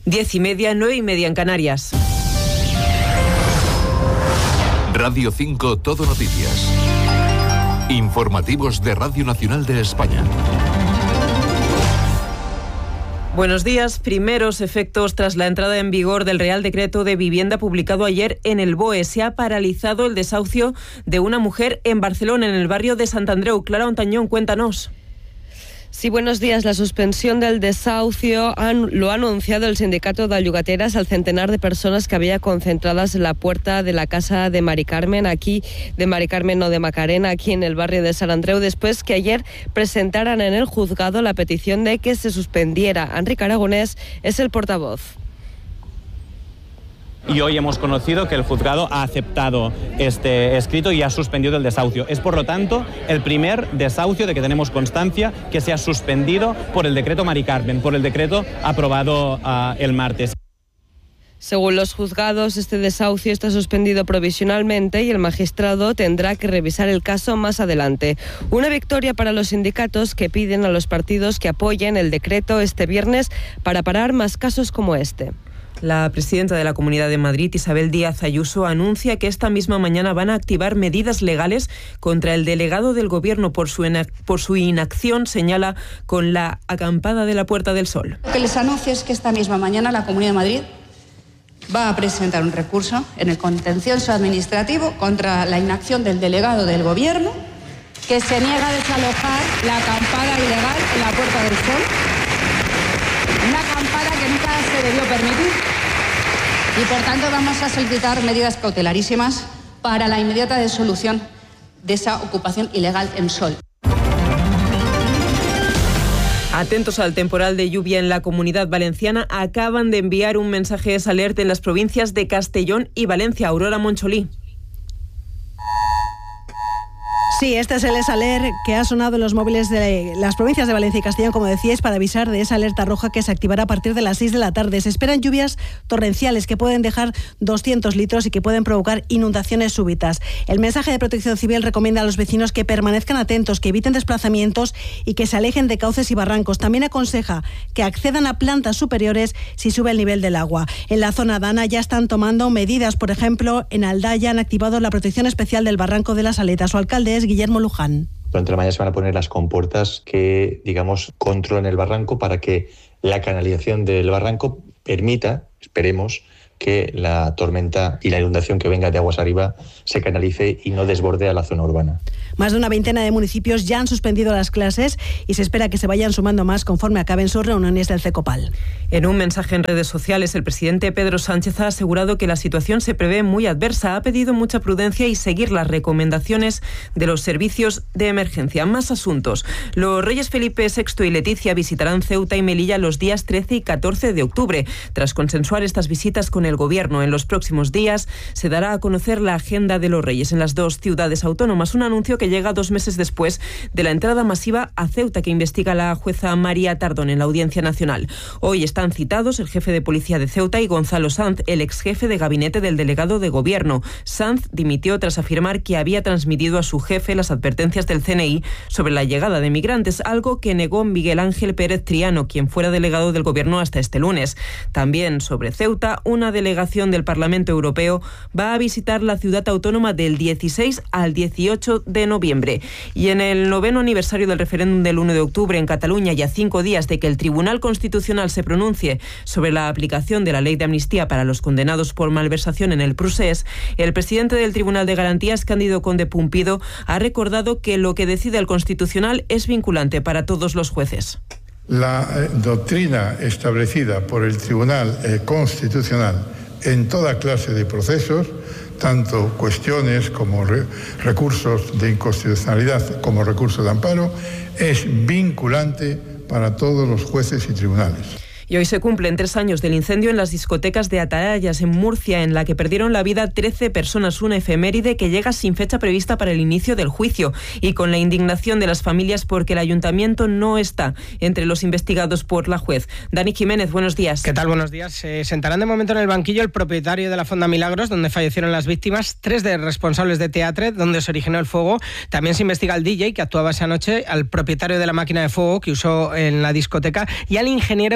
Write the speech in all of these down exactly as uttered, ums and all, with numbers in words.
Diez y media, nueve y media en Canarias. Radio cinco Todo Noticias. Informativos de Radio Nacional de España. Buenos días. Primeros efectos tras la entrada en vigor del Real Decreto de Vivienda publicado ayer en el B O E. Se ha paralizado el desahucio de una mujer en Barcelona, en el barrio de Sant Andreu. Clara Ontañón, cuéntanos. Sí, buenos días. La suspensión del desahucio han, lo ha anunciado el sindicato de llogateras al centenar de personas que había concentradas en la puerta de la casa de Mari Carmen, aquí de Mari Carmen, no de Macarena, aquí en el barrio de Sant Andreu, después que ayer presentaran en el juzgado la petición de que se suspendiera. Enrique Aragonés es el portavoz. Y hoy hemos conocido que el juzgado ha aceptado este escrito y ha suspendido el desahucio. Es, por lo tanto, el primer desahucio de que tenemos constancia que se ha suspendido por el decreto Mari Carmen, por el decreto aprobado uh, el martes. Según los juzgados, este desahucio está suspendido provisionalmente y el magistrado tendrá que revisar el caso más adelante. Una victoria para los sindicatos que piden a los partidos que apoyen el decreto este viernes para parar más casos como este. La presidenta de la Comunidad de Madrid, Isabel Díaz Ayuso, anuncia que esta misma mañana van a activar medidas legales contra el delegado del Gobierno por su, por su inacción, señala, con la acampada de la Puerta del Sol. Lo que les anuncio es que esta misma mañana la Comunidad de Madrid va a presentar un recurso en el contencioso administrativo contra la inacción del delegado del Gobierno, que se niega a desalojar la acampada ilegal en la Puerta del Sol. Una acampada que nunca se debió permitir. Y por tanto vamos a solicitar medidas cautelarísimas para la inmediata disolución de esa ocupación ilegal en Sol. Atentos al temporal de lluvia en la Comunidad Valenciana. Acaban de enviar un mensaje de alerta en las provincias de Castellón y Valencia. Aurora Moncholí. Sí, este es el ESALER que ha sonado en los móviles de las provincias de Valencia y Castellón, como decíais, para avisar de esa alerta roja que se activará a partir de las seis de la tarde. Se esperan lluvias torrenciales que pueden dejar doscientos litros y que pueden provocar inundaciones súbitas. El mensaje de Protección Civil recomienda a los vecinos que permanezcan atentos, que eviten desplazamientos y que se alejen de cauces y barrancos. También aconseja que accedan a plantas superiores si sube el nivel del agua. En la zona dana ya están tomando medidas. Por ejemplo, en Aldaya han activado la protección especial del Barranco de las Aletas. Su alcalde es Guillermo Luján. Durante la mañana se van a poner las compuertas que, digamos, controlan el barranco para que la canalización del barranco permita, esperemos, que la tormenta y la inundación que venga de aguas arriba se canalice y no desborde a la zona urbana. Más de una veintena de municipios ya han suspendido las clases y se espera que se vayan sumando más conforme acaben sus reuniones del CECOPAL. En un mensaje en redes sociales, el presidente Pedro Sánchez ha asegurado que la situación se prevé muy adversa. Ha pedido mucha prudencia y seguir las recomendaciones de los servicios de emergencia. Más asuntos. Los reyes Felipe sexto y Leticia visitarán Ceuta y Melilla los días trece y catorce de octubre. Tras consensuar estas visitas con el Gobierno, en los próximos días se dará a conocer la agenda de los reyes en las dos ciudades autónomas. Un anuncio que llega dos meses después de la entrada masiva a Ceuta que investiga la jueza María Tardón en la Audiencia Nacional. Hoy están citados el jefe de policía de Ceuta y Gonzalo Sanz, el ex jefe de gabinete del delegado de Gobierno. Sanz dimitió tras afirmar que había transmitido a su jefe las advertencias del C N I sobre la llegada de migrantes, algo que negó Miguel Ángel Pérez Triano, quien fuera delegado del Gobierno hasta este lunes. También sobre Ceuta, una delegación del Parlamento Europeo va a visitar la ciudad autónoma del dieciséis al dieciocho de noviembre. Y en el noveno aniversario del referéndum del uno de octubre en Cataluña y a cinco días de que el Tribunal Constitucional se pronuncie sobre la aplicación de la ley de amnistía para los condenados por malversación en el Procés, el presidente del Tribunal de Garantías, Cándido Conde Pumpido, ha recordado que lo que decide el Constitucional es vinculante para todos los jueces. La eh, doctrina establecida por el Tribunal eh, Constitucional en toda clase de procesos, tanto cuestiones como re, recursos de inconstitucionalidad como recursos de amparo, es vinculante para todos los jueces y tribunales. Y hoy se cumplen tres años del incendio en las discotecas de Atarayas, en Murcia, en la que perdieron la vida trece personas, una efeméride que llega sin fecha prevista para el inicio del juicio y con la indignación de las familias porque el ayuntamiento no está entre los investigados por la juez. Dani Jiménez, buenos días. ¿Qué tal? Buenos días. Se sentarán de momento en el banquillo el propietario de la Fonda Milagros, donde fallecieron las víctimas, tres de responsables de Teatre, donde se originó el fuego. También se investiga al D J que actuaba esa noche, al propietario de la máquina de fuego que usó en la discoteca y al ingeniero que dividió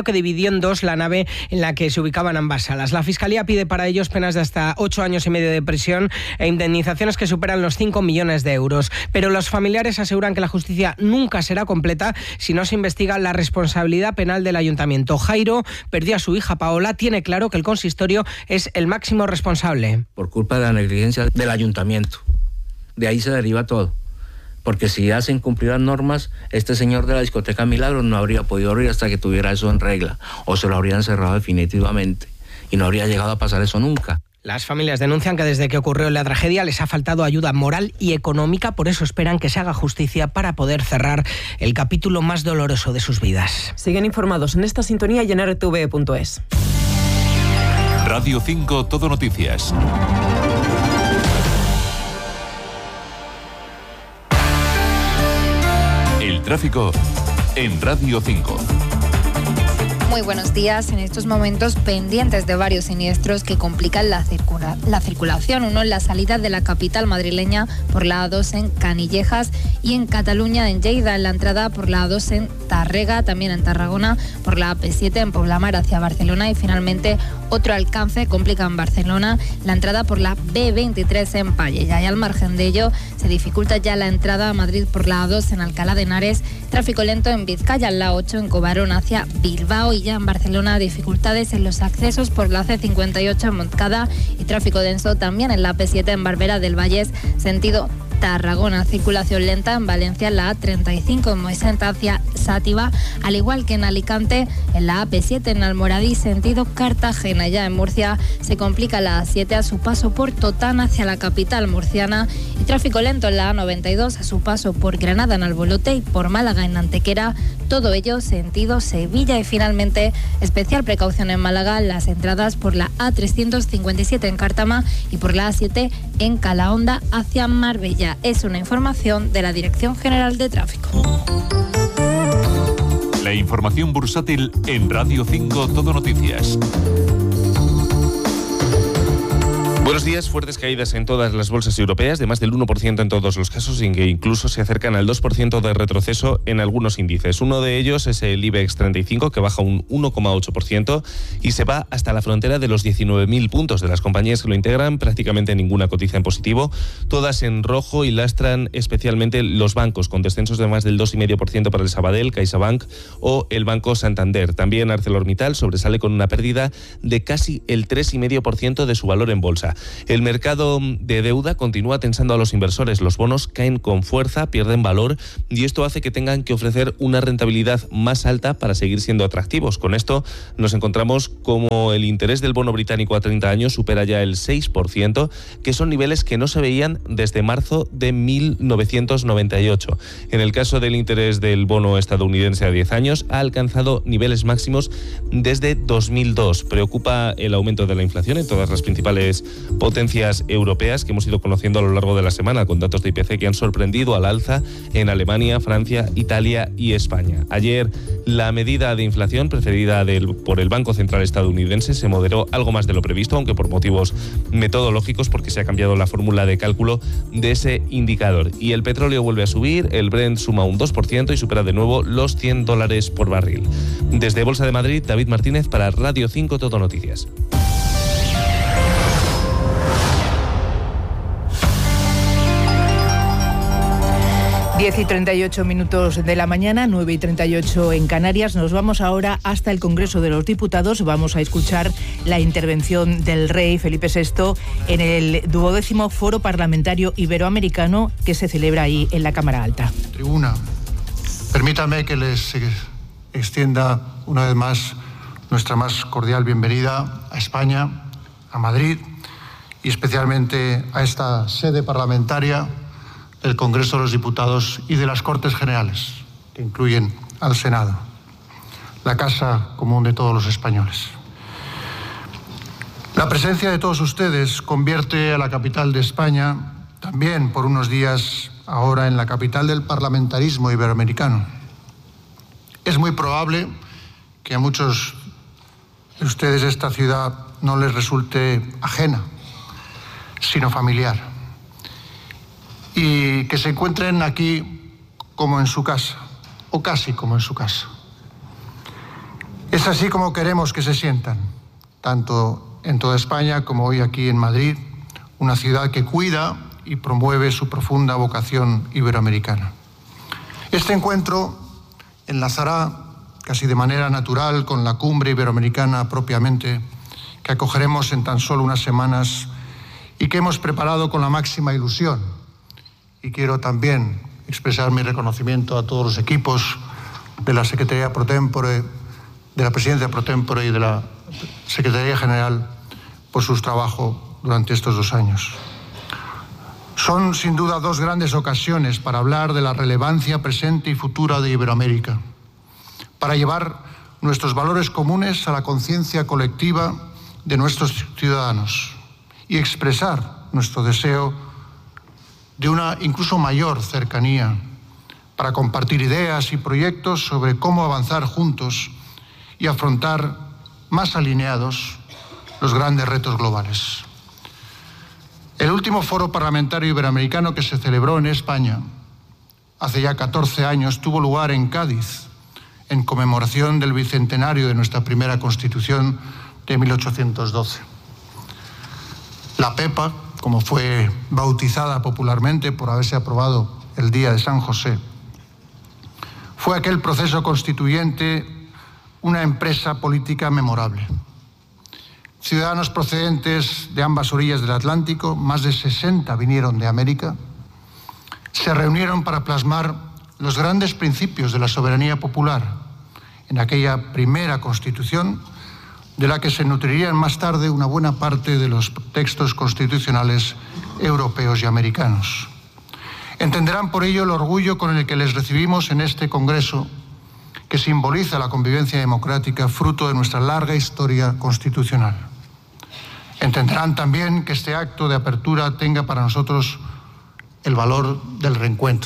dividió en dos la nave en la que se ubicaban ambas salas. La Fiscalía pide para ellos penas de hasta ocho años y medio de prisión e indemnizaciones que superan los cinco millones de euros. Pero los familiares aseguran que la justicia nunca será completa si no se investiga la responsabilidad penal del ayuntamiento. Jairo perdió a su hija Paola, tiene claro que el consistorio es el máximo responsable. Por culpa de la negligencia del ayuntamiento. De ahí se deriva todo. Porque si hacen cumplir las normas, este señor de la discoteca Milagros no habría podido abrir hasta que tuviera eso en regla, o se lo habrían cerrado definitivamente, y no habría llegado a pasar eso nunca. Las familias denuncian que desde que ocurrió la tragedia les ha faltado ayuda moral y económica, por eso esperan que se haga justicia para poder cerrar el capítulo más doloroso de sus vidas. Siguen informados en esta sintonía y en R T V punto es. Radio cinco Todo Noticias. El tráfico en Radio cinco. Muy buenos días. En estos momentos pendientes de varios siniestros que complican la, circula la circulación. Uno en la salida de la capital madrileña por la A dos en Canillejas y en Cataluña, en Lleida, en la entrada por la A dos en Tárrega, también en Tarragona por la A P siete en Poblamar hacia Barcelona y finalmente otro alcance complica en Barcelona la entrada por la B veintitrés en Pallejà. Y al margen de ello se dificulta ya la entrada a Madrid por la A dos en Alcalá de Henares, tráfico lento en Vizcaya, en la ocho en Cobarón hacia Bilbao y ya en Barcelona dificultades en los accesos por la C cincuenta y ocho en Montcada y tráfico denso también en la A P siete en Barbera del Vallés, sentido Tarragona. Circulación lenta en Valencia en la A treinta y cinco en Moisent hacia Sátiva, al igual que en Alicante en la A P siete en Almoradí, sentido Cartagena. Ya en Murcia se complica la A siete a su paso por Totán hacia la capital murciana y tráfico lento en la A noventa y dos a su paso por Granada en Albolote y por Málaga en Antequera. Todo ello sentido Sevilla y finalmente especial precaución en Málaga las entradas por la A trescientos cincuenta y siete en Cártama y por la A siete en Calahonda hacia Marbella. Es una información de la Dirección General de Tráfico. La información bursátil en Radio cinco Todo Noticias. Buenos días. Fuertes caídas en todas las bolsas europeas, de más del uno por ciento en todos los casos, y que incluso se acercan al dos por ciento de retroceso en algunos índices. Uno de ellos es el IBEX treinta y cinco, que baja un uno coma ocho por ciento y se va hasta la frontera de los diecinueve mil puntos. De las compañías que lo integran, prácticamente ninguna cotiza en positivo, todas en rojo, y lastran especialmente los bancos, con descensos de más del dos coma cinco por ciento para el Sabadell, CaixaBank o el Banco Santander. También ArcelorMittal sobresale con una pérdida de casi el tres coma cinco por ciento de su valor en bolsa. El mercado de deuda continúa tensando a los inversores. Los bonos caen con fuerza, pierden valor, y esto hace que tengan que ofrecer una rentabilidad más alta para seguir siendo atractivos. Con esto nos encontramos como el interés del bono británico a treinta años supera ya el seis por ciento, que son niveles que no se veían desde marzo de mil novecientos noventa y ocho. En el caso del interés del bono estadounidense a diez años, ha alcanzado niveles máximos desde dos mil dos. Preocupa el aumento de la inflación en todas las principales potencias europeas que hemos ido conociendo a lo largo de la semana, con datos de I P C que han sorprendido al alza en Alemania, Francia, Italia y España. Ayer la medida de inflación preferida del, por el Banco Central estadounidense se moderó algo más de lo previsto, aunque por motivos metodológicos, porque se ha cambiado la fórmula de cálculo de ese indicador. Y el petróleo vuelve a subir, el Brent suma un dos por ciento y supera de nuevo los cien dólares por barril. Desde Bolsa de Madrid, David Martínez para Radio cinco Todo Noticias. diez y treinta y ocho minutos de la mañana, nueve y treinta y ocho en Canarias. Nos vamos ahora hasta el Congreso de los Diputados. Vamos a escuchar la intervención del rey Felipe sexto en el duodécimo Foro Parlamentario Iberoamericano que se celebra ahí en la Cámara Alta. Tribuna, permítame que les extienda una vez más nuestra más cordial bienvenida a España, a Madrid y especialmente a esta sede parlamentaria del Congreso de los Diputados y de las Cortes Generales, que incluyen al Senado, la casa común de todos los españoles. La presencia de todos ustedes convierte a la capital de España, también por unos días ahora, en la capital del parlamentarismo iberoamericano. Es muy probable que a muchos de ustedes esta ciudad no les resulte ajena, sino familiar, y que se encuentren aquí como en su casa, o casi como en su casa. Es así como queremos que se sientan, tanto en toda España como hoy aquí en Madrid, una ciudad que cuida y promueve su profunda vocación iberoamericana. Este encuentro enlazará casi de manera natural con la cumbre iberoamericana propiamente, que acogeremos en tan solo unas semanas y que hemos preparado con la máxima ilusión. Y quiero también expresar mi reconocimiento a todos los equipos de la Secretaría Pro Tempore, de la Presidencia Pro Tempore y de la Secretaría General por su trabajo durante estos dos años. Son sin duda dos grandes ocasiones para hablar de la relevancia presente y futura de Iberoamérica, para llevar nuestros valores comunes a la conciencia colectiva de nuestros ciudadanos y expresar nuestro deseo de una incluso mayor cercanía para compartir ideas y proyectos sobre cómo avanzar juntos y afrontar más alineados los grandes retos globales. El último foro parlamentario iberoamericano que se celebró en España hace ya catorce años tuvo lugar en Cádiz, en conmemoración del bicentenario de nuestra primera Constitución de mil ochocientos doce. La PEPA, como fue bautizada popularmente por haberse aprobado el día de San José, fue aquel proceso constituyente una empresa política memorable. Ciudadanos procedentes de ambas orillas del Atlántico, más de sesenta vinieron de América, se reunieron para plasmar los grandes principios de la soberanía popular en aquella primera Constitución, de la que se nutrirían más tarde una buena parte de los textos constitucionales europeos y americanos. Entenderán por ello el orgullo con el que les recibimos en este Congreso, que simboliza la convivencia democrática fruto de nuestra larga historia constitucional. Entenderán también que este acto de apertura tenga para nosotros el valor del reencuentro.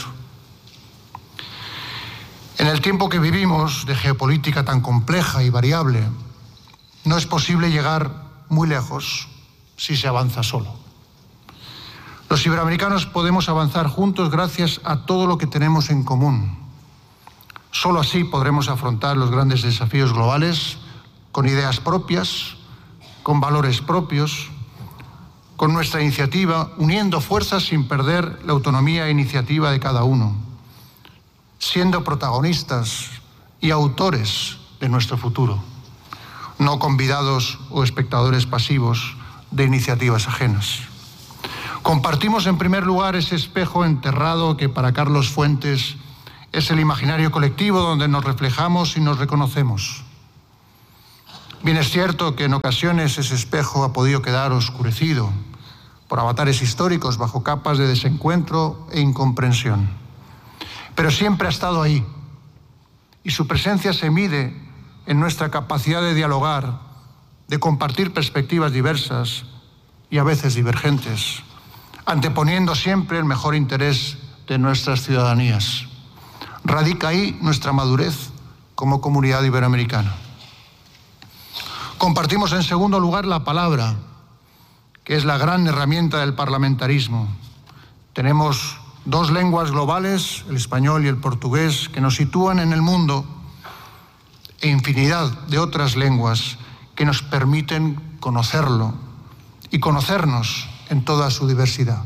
En el tiempo que vivimos, de geopolítica tan compleja y variable, no es posible llegar muy lejos si se avanza solo. Los iberoamericanos podemos avanzar juntos gracias a todo lo que tenemos en común. Solo así podremos afrontar los grandes desafíos globales con ideas propias, con valores propios, con nuestra iniciativa, uniendo fuerzas sin perder la autonomía e iniciativa de cada uno, siendo protagonistas y autores de nuestro futuro, no convidados o espectadores pasivos de iniciativas ajenas. Compartimos en primer lugar ese espejo enterrado que para Carlos Fuentes es el imaginario colectivo donde nos reflejamos y nos reconocemos. Bien es cierto que en ocasiones ese espejo ha podido quedar oscurecido por avatares históricos bajo capas de desencuentro e incomprensión. Pero siempre ha estado ahí y su presencia se mide en nuestra capacidad de dialogar, de compartir perspectivas diversas y a veces divergentes, anteponiendo siempre el mejor interés de nuestras ciudadanías. Radica ahí nuestra madurez como comunidad iberoamericana. Compartimos en segundo lugar la palabra, que es la gran herramienta del parlamentarismo. Tenemos dos lenguas globales, el español y el portugués, que nos sitúan en el mundo, e infinidad de otras lenguas que nos permiten conocerlo y conocernos en toda su diversidad.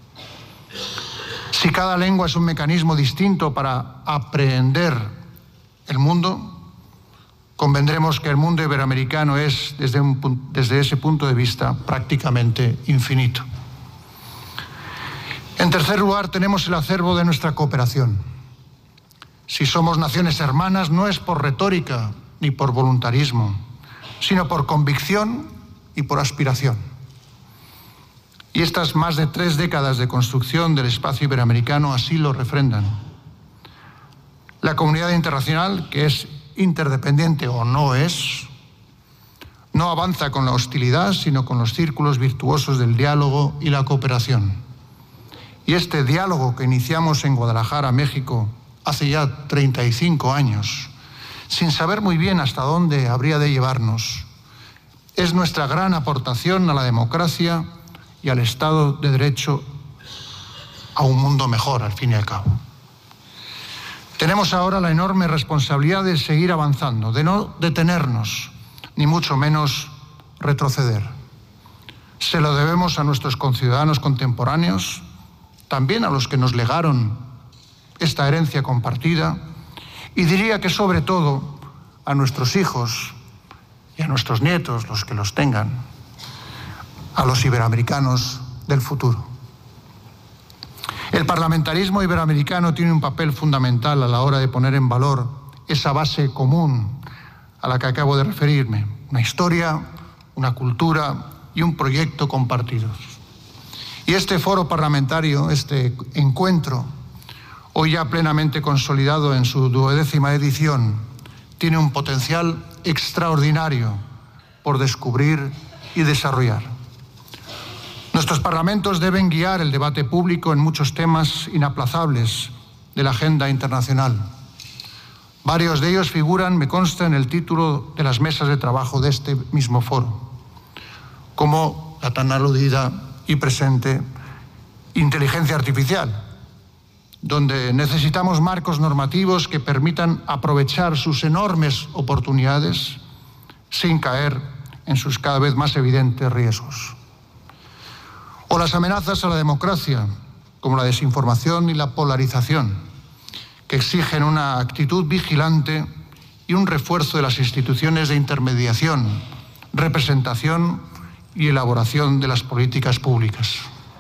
Si cada lengua es un mecanismo distinto para aprehender el mundo, convendremos que el mundo iberoamericano es, desde, un, desde ese punto de vista, prácticamente infinito. En tercer lugar, tenemos el acervo de nuestra cooperación. Si somos naciones hermanas, no es por retórica ni por voluntarismo, sino por convicción y por aspiración. Y estas más de tres décadas de construcción del espacio iberoamericano así lo refrendan. La comunidad internacional, que es interdependiente o no es, no avanza con la hostilidad, sino con los círculos virtuosos del diálogo y la cooperación. Y este diálogo que iniciamos en Guadalajara, México, hace ya treinta y cinco años, sin saber muy bien hasta dónde habría de llevarnos, es nuestra gran aportación a la democracia y al Estado de Derecho, a un mundo mejor, al fin y al cabo. Tenemos ahora la enorme responsabilidad de seguir avanzando, de no detenernos, ni mucho menos retroceder. Se lo debemos a nuestros conciudadanos contemporáneos, también a los que nos legaron esta herencia compartida, y diría que sobre todo a nuestros hijos y a nuestros nietos, los que los tengan, a los iberoamericanos del futuro. El parlamentarismo iberoamericano tiene un papel fundamental a la hora de poner en valor esa base común a la que acabo de referirme, una historia, una cultura y un proyecto compartidos. Y este foro parlamentario, este encuentro, hoy ya plenamente consolidado en su duodécima edición, tiene un potencial extraordinario por descubrir y desarrollar. Nuestros parlamentos deben guiar el debate público en muchos temas inaplazables de la agenda internacional. Varios de ellos figuran, me consta, en el título de las mesas de trabajo de este mismo foro, como la tan aludida y presente inteligencia artificial, donde necesitamos marcos normativos que permitan aprovechar sus enormes oportunidades sin caer en sus cada vez más evidentes riesgos. O las amenazas a la democracia, como la desinformación y la polarización, que exigen una actitud vigilante y un refuerzo de las instituciones de intermediación, representación y elaboración de las políticas públicas.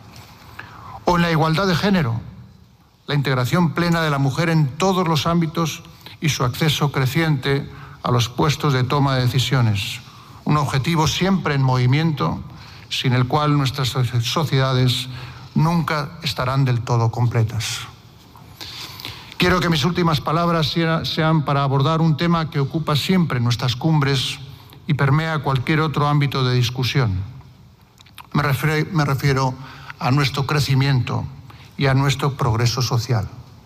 O en la igualdad de género, la integración plena de la mujer en todos los ámbitos y su acceso creciente a los puestos de toma de decisiones, un objetivo siempre en movimiento, sin el cual nuestras sociedades nunca estarán del todo completas. Quiero que mis últimas palabras sean para abordar un tema que ocupa siempre nuestras cumbres y permea cualquier otro ámbito de discusión. Me refiero, me refiero a nuestro crecimiento y a nuestro progreso social.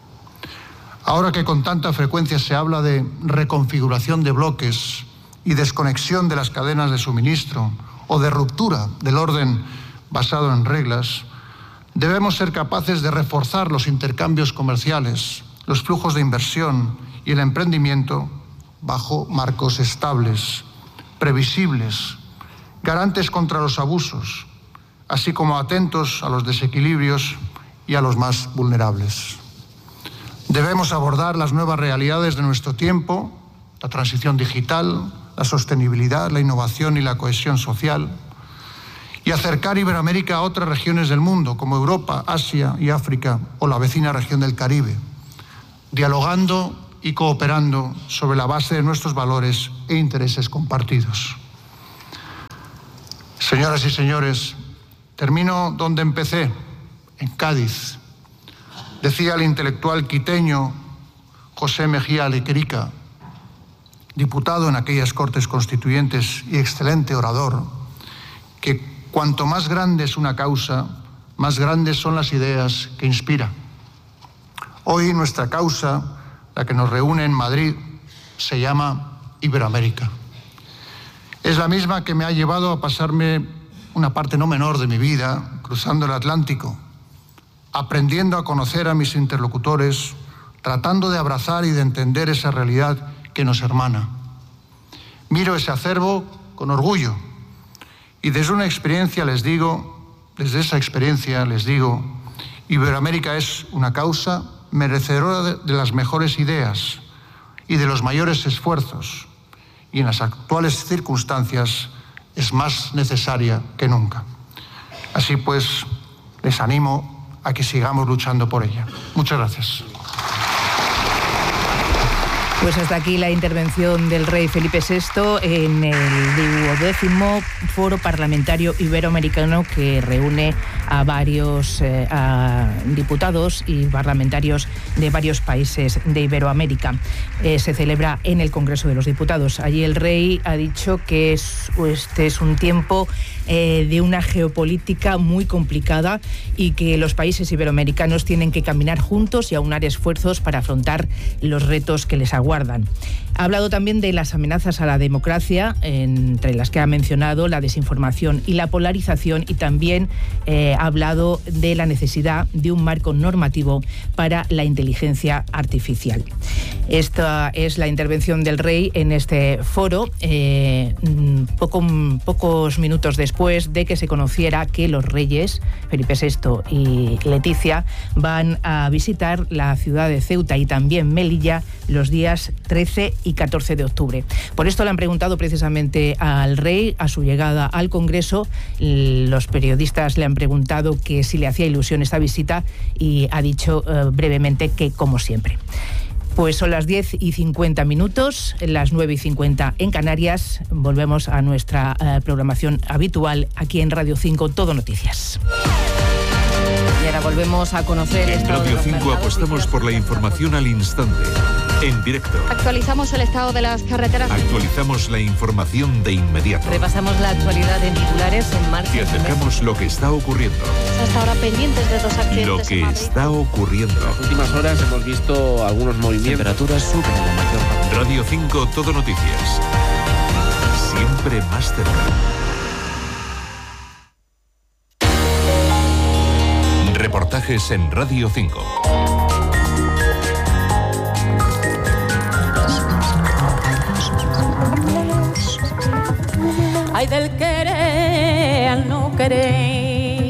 Ahora que con tanta frecuencia se habla de reconfiguración de bloques y desconexión de las cadenas de suministro o de ruptura del orden basado en reglas, debemos ser capaces de reforzar los intercambios comerciales, los flujos de inversión y el emprendimiento bajo marcos estables, previsibles, garantes contra los abusos, así como atentos a los desequilibrios y a los más vulnerables. Debemos abordar las nuevas realidades de nuestro tiempo, la transición digital, la sostenibilidad, la innovación y la cohesión social, y acercar Iberoamérica a otras regiones del mundo, como Europa, Asia y África, o la vecina región del Caribe, dialogando y cooperando sobre la base de nuestros valores e intereses compartidos. Señoras y señores, termino donde empecé, en Cádiz. Decía el intelectual quiteño José Mejía Lequerica, diputado en aquellas Cortes Constituyentes y excelente orador, que cuanto más grande es una causa, más grandes son las ideas que inspira. Hoy nuestra causa, la que nos reúne en Madrid, se llama Iberoamérica. Es la misma que me ha llevado a pasarme una parte no menor de mi vida cruzando el Atlántico, aprendiendo a conocer a mis interlocutores, tratando de abrazar y de entender esa realidad que nos hermana. Miro ese acervo con orgullo y desde una experiencia les digo, desde esa experiencia les digo, Iberoamérica es una causa merecedora de, de las mejores ideas y de los mayores esfuerzos, y en las actuales circunstancias es más necesaria que nunca. Así pues, les animo a que sigamos luchando por ella. Muchas gracias. Pues hasta aquí la intervención del rey Felipe sexto en el duodécimo Foro Parlamentario Iberoamericano, que reúne a varios eh, a diputados y parlamentarios de varios países de Iberoamérica. Eh, se celebra en el Congreso de los Diputados. Allí el rey ha dicho que es, este es un tiempo eh, de una geopolítica muy complicada y que los países iberoamericanos tienen que caminar juntos y aunar esfuerzos para afrontar los retos que les aguardan aguardan. Ha hablado también de las amenazas a la democracia, entre las que ha mencionado la desinformación y la polarización, y también eh, ha hablado de la necesidad de un marco normativo para la inteligencia artificial. Esta es la intervención del rey en este foro, eh, poco, pocos minutos después de que se conociera que los reyes, Felipe sexto y Leticia, van a visitar la ciudad de Ceuta y también Melilla los días trece y catorce de octubre. Por esto le han preguntado precisamente al rey a su llegada al Congreso. Los periodistas le han preguntado que si le hacía ilusión esta visita y ha dicho eh, brevemente que como siempre. Pues son las diez y cincuenta minutos, las nueve y cincuenta en Canarias. Volvemos a nuestra eh, programación habitual aquí en Radio cinco, Todo Noticias. Y ahora volvemos a conocer... En Radio cinco apostamos por la información al instante, en directo. Actualizamos el estado de las carreteras. Actualizamos la información de inmediato. Repasamos la actualidad en titulares en marcha. Y acercamos lo que está ocurriendo. Hasta ahora pendientes de dos accidentes. Lo que está ocurriendo. En las últimas horas hemos visto algunos movimientos. Temperaturas suben en la mayor parte. Radio cinco, Todo Noticias. Siempre más cerca. Reportajes en Radio cinco. Ay, del querer al no querer.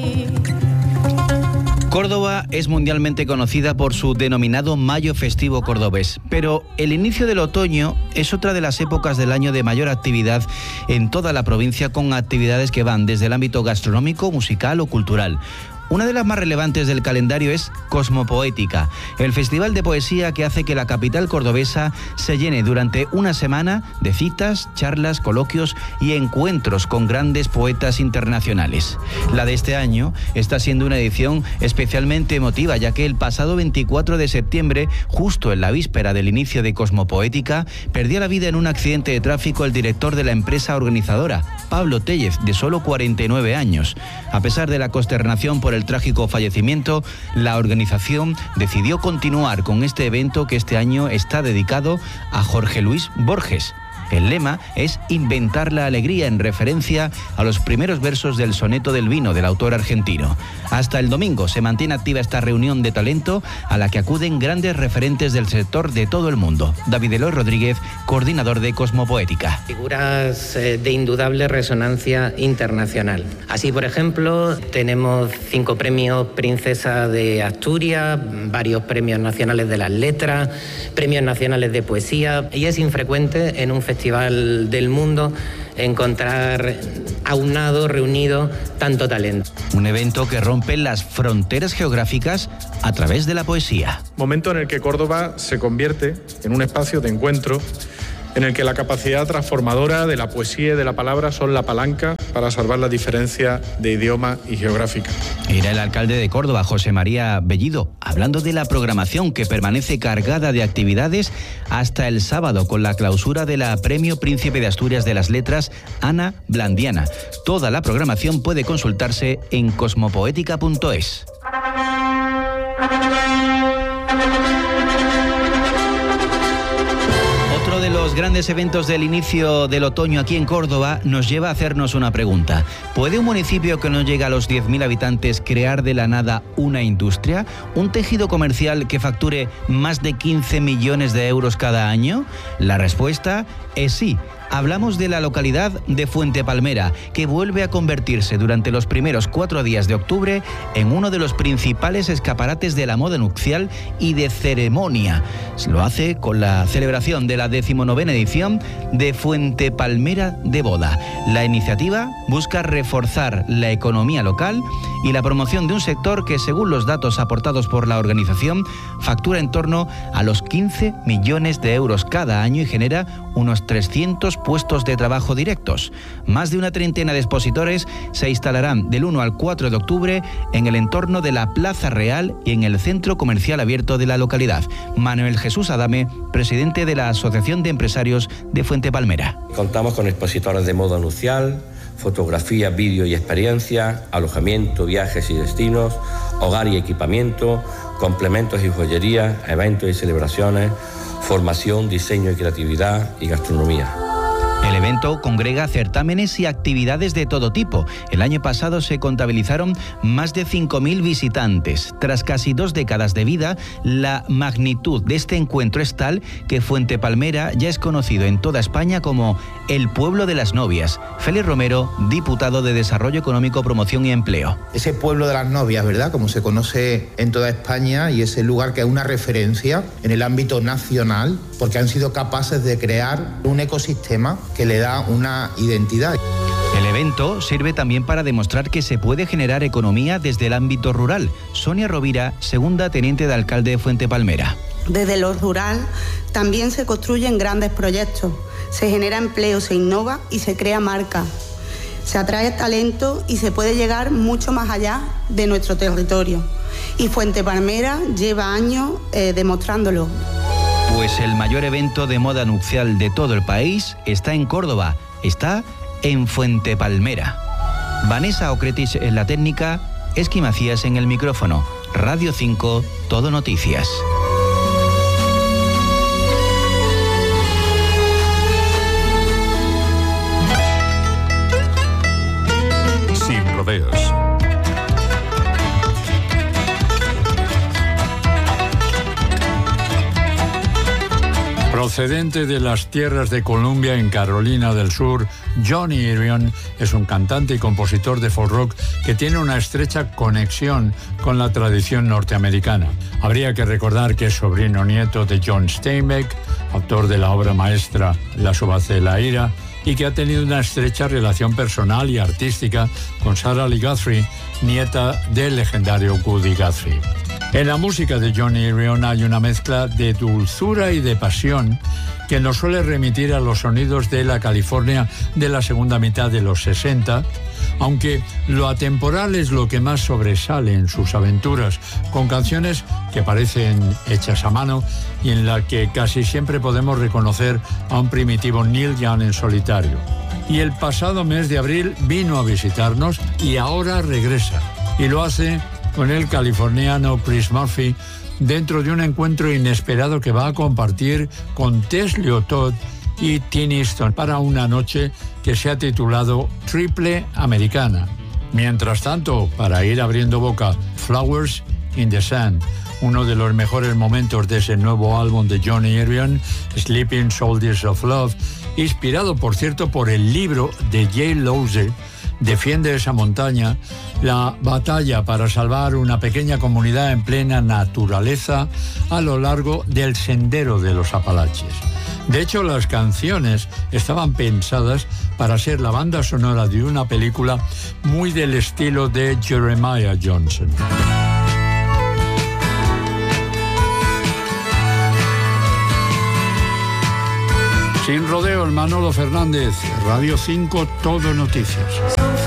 Córdoba es mundialmente conocida por su denominado Mayo Festivo Cordobés, pero el inicio del otoño es otra de las épocas del año de mayor actividad en toda la provincia, con actividades que van desde el ámbito gastronómico, musical o cultural. Una de las más relevantes del calendario es Cosmopoética, el festival de poesía que hace que la capital cordobesa se llene durante una semana de citas, charlas, coloquios y encuentros con grandes poetas internacionales. La de este año está siendo una edición especialmente emotiva, ya que el pasado veinticuatro de septiembre, justo en la víspera del inicio de Cosmopoética, perdió la vida en un accidente de tráfico el director de la empresa organizadora, Pablo Tellez, de solo cuarenta y nueve años. A pesar de la consternación por el trágico fallecimiento, la organización decidió continuar con este evento que este año está dedicado a Jorge Luis Borges. El lema es Inventar la alegría, en referencia a los primeros versos del Soneto del Vino del autor argentino. Hasta el domingo se mantiene activa esta reunión de talento a la que acuden grandes referentes del sector de todo el mundo. David Eloy Rodríguez, coordinador de Cosmopoética. Figuras de indudable resonancia internacional. Así, por ejemplo, tenemos cinco premios Princesa de Asturias, varios premios nacionales de las letras, premios nacionales de poesía, y es infrecuente en un festival del mundo encontrar aunado, reunido, tanto talento. Un evento que rompe las fronteras geográficas a través de la poesía. Momento en el que Córdoba se convierte en un espacio de encuentro en el que la capacidad transformadora de la poesía y de la palabra son la palanca para salvar la diferencia de idioma y geográfica. Era el alcalde de Córdoba, José María Bellido, hablando de la programación que permanece cargada de actividades hasta el sábado, con la clausura de la Premio Príncipe de Asturias de las Letras, Ana Blandiana. Toda la programación puede consultarse en cosmopoética punto es. De los grandes eventos del inicio del otoño aquí en Córdoba nos lleva a hacernos una pregunta. ¿Puede un municipio que no llega a los diez mil habitantes crear de la nada una industria? ¿Un tejido comercial que facture más de quince millones de euros cada año? La respuesta es sí. Hablamos de la localidad de Fuente Palmera, que vuelve a convertirse durante los primeros cuatro días de octubre en uno de los principales escaparates de la moda nupcial y de ceremonia. Lo hace con la celebración de la decimonovena edición de Fuente Palmera de Boda. La iniciativa busca reforzar la economía local y la promoción de un sector que, según los datos aportados por la organización, factura en torno a los quince millones de euros cada año y genera unos trescientos puestos de trabajo directos. Más de una treintena de expositores se instalarán del uno al cuatro de octubre en el entorno de la Plaza Real y en el centro comercial abierto de la localidad. Manuel Jesús Adame, presidente de la Asociación de Empresarios de Fuente Palmera. Contamos con expositores de moda nupcial, fotografía, vídeo y experiencia, alojamiento, viajes y destinos, hogar y equipamiento, complementos y joyería, eventos y celebraciones, formación, diseño y creatividad y gastronomía. El evento congrega certámenes y actividades de todo tipo. El año pasado se contabilizaron más de cinco mil visitantes. Tras casi dos décadas de vida, la magnitud de este encuentro es tal que Fuentepalmera ya es conocido en toda España como el pueblo de las novias. Félix Romero, diputado de Desarrollo Económico, Promoción y Empleo. Ese pueblo de las novias, ¿verdad?, como se conoce en toda España, y ese lugar que es una referencia en el ámbito nacional, porque han sido capaces de crear un ecosistema que le da una identidad. El evento sirve también para demostrar que se puede generar economía desde el ámbito rural. Sonia Rovira, segunda teniente de alcalde de Fuentepalmera. Desde lo rural también se construyen grandes proyectos, se genera empleo, se innova y se crea marca. Se atrae talento y se puede llegar mucho más allá de nuestro territorio. Y Fuentepalmera lleva años eh, demostrándolo. Pues el mayor evento de moda nupcial de todo el país está en Córdoba, está en Fuentepalmera. Vanessa Ocretis en la técnica, Esqui Macías en el micrófono. Radio cinco, Todo Noticias. Sin rodeos. Procedente de las tierras de Columbia en Carolina del Sur, Johnny Irion es un cantante y compositor de folk rock que tiene una estrecha conexión con la tradición norteamericana. Habría que recordar que es sobrino nieto de John Steinbeck, autor de la obra maestra La Subasta de la Ira, y que ha tenido una estrecha relación personal y artística con Sarah Lee Guthrie, nieta del legendario Woody Guthrie. En la música de Johnny Irion hay una mezcla de dulzura y de pasión que nos suele remitir a los sonidos de la California de la segunda mitad de los sesenta, aunque lo atemporal es lo que más sobresale en sus aventuras, con canciones que parecen hechas a mano y en las que casi siempre podemos reconocer a un primitivo Neil Young en solitario. Y el pasado mes de abril vino a visitarnos y ahora regresa, y lo hace con el californiano Chris Murphy dentro de un encuentro inesperado que va a compartir con Tess Liotot y Tim Easton para una noche que se ha titulado Triple Americana. Mientras tanto, para ir abriendo boca, Flowers in the Sand, uno de los mejores momentos de ese nuevo álbum de Johnny Irion, Sleeping Soldiers of Love, inspirado, por cierto, por el libro de Jay Louse, Defiende esa montaña, la batalla para salvar una pequeña comunidad en plena naturaleza a lo largo del sendero de los Apalaches. De hecho, las canciones estaban pensadas para ser la banda sonora de una película muy del estilo de Jeremiah Johnson. Sin rodeos, Manolo Fernández, Radio cinco, Todo Noticias.